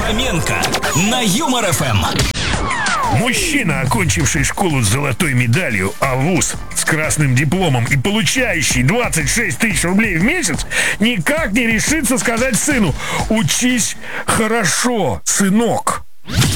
Фоменко на Юмор ФМ. Мужчина, окончивший школу с золотой медалью, а вуз с красным дипломом и получающий 26 тысяч рублей в месяц, никак не решится сказать сыну: «Учись хорошо, сынок».